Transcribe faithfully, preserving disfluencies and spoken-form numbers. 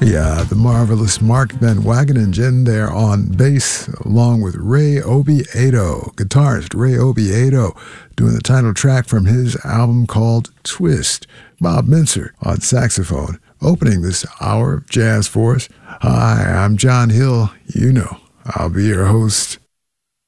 Yeah, the marvelous Mark Van Wagenen there on bass, along with Ray Obiedo, guitarist Ray Obiedo, doing the title track from his album called Twist. Bob Mincer on saxophone, opening this hour of jazz for us. Hi, I'm John Hill. You know, I'll be your host.